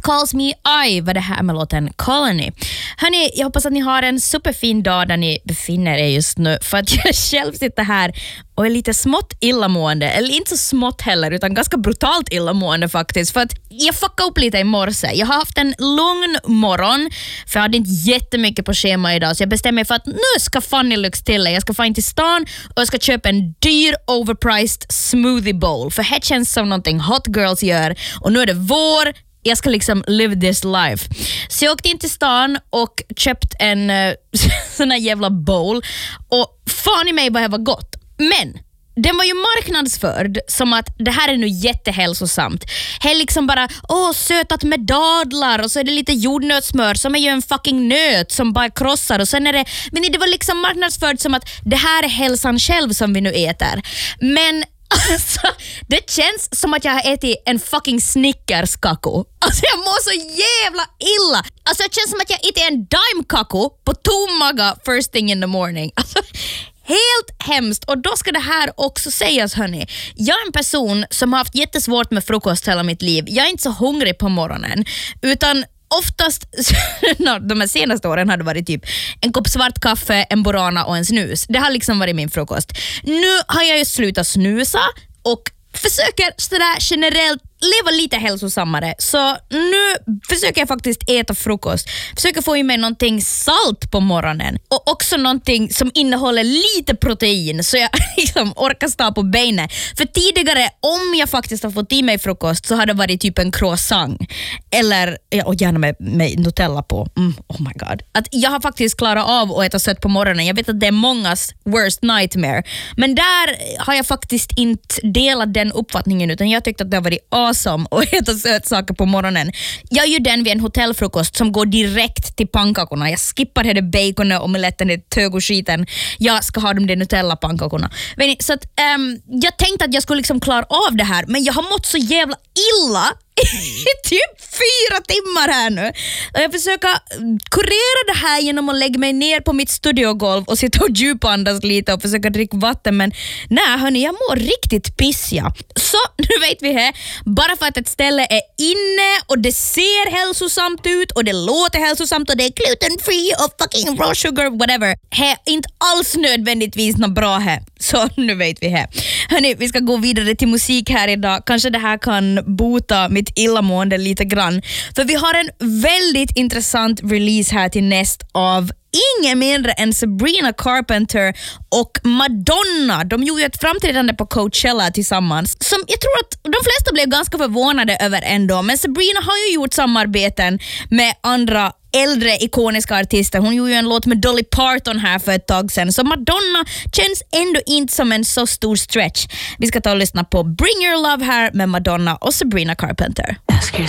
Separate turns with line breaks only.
Calls Me I var det här med låten Colony. Hörni, jag hoppas att ni har en superfin dag där ni befinner er just nu, för att jag själv sitter här och är lite smått illamående, eller inte så smått heller utan ganska brutalt illamående faktiskt, för att jag fuckade upp lite i morse. Jag har haft en lugn morgon för jag hade inte jättemycket på schema idag, så jag bestämde mig för att nu ska Fanny lyx till. Jag ska få in till stan och jag ska köpa en dyr overpriced smoothie bowl, för det känns som någonting hot girls gör, och nu är det vår. Jag ska liksom live this life. Så jag åkte in till stan och köpt en sån här jävla bowl, och fan i mig vad det var gott. Men den var ju marknadsförd som att det här är nu jättehälsosamt. Det är liksom bara sötat med dadlar, och så är det lite jordnötssmör som är ju en fucking nöt som bara krossar, och sen är det, men det var liksom marknadsförd som att det här är hälsan själv som vi nu äter. Men alltså, det känns som att jag har ätit en fucking Snickers-kakao. Alltså jag mår så jävla illa. Alltså det känns som att jag ätit en Daim-kakao på tom maga first thing in the morning. Alltså helt hemskt. Och då ska det här också sägas, hörni. Jag är en person som har haft jättesvårt med frukost hela mitt liv. Jag är inte så hungrig på morgonen, utan oftast de här senaste åren har det varit typ en kopp svart kaffe, en Borana och en snus. Det har liksom varit min frukost. Nu har jag ju slutat snusa och försöker sådär generellt leva lite hälsosammare. Så nu försöker jag faktiskt äta frukost. Försöker få i mig någonting salt på morgonen. Och också någonting som innehåller lite protein, så jag liksom orkar stå på benen. För tidigare, om jag faktiskt har fått i mig frukost, så har det varit typ en croissant. Eller, och gärna med Nutella på. Oh my god. Att jag har faktiskt klarat av att äta sött på morgonen. Jag vet att det är mångas worst nightmare. Men där har jag faktiskt inte delat den uppfattningen, utan jag tyckte att det har varit awesome att äta sötsaker på morgonen. Jag är ju den vid en hotellfrukost som går direkt till pannkakorna. Jag skippar det baconet, omeletten, det tögoskiten. Jag ska ha de där Nutella-pannkakorna. Så att, jag tänkte att jag skulle liksom klara av det här, men jag har mått så jävla illa i typ 4 timmar här nu. Och jag försöker kurera det här genom att lägga mig ner på mitt studiogolv och sitta och djupandas lite och försöka dricka vatten, men nej hörni, jag mår riktigt pissiga. Så nu vet vi här, bara för att ett ställe är inne och det ser hälsosamt ut och det låter hälsosamt och det är gluten free och fucking raw sugar whatever, det är inte alls nödvändigtvis något bra här. Så nu vet vi här. Hörni, vi ska gå vidare till musik här idag. Kanske det här kan bota mitt illamående lite grann. För vi har en väldigt intressant release här till näst av ingen mindre än Sabrina Carpenter och Madonna. De gjorde ett framträdande på Coachella tillsammans som jag tror att de flesta blev ganska förvånade över ändå. Men Sabrina har ju gjort samarbeten med andra äldre ikoniska artister. Hon gjorde ju en låt med Dolly Parton här för ett tag sedan. Så Madonna känns ändå inte som en så stor stretch. Vi ska ta och lyssna på Bring Your Love här med Madonna och Sabrina Carpenter.
Ask yourself.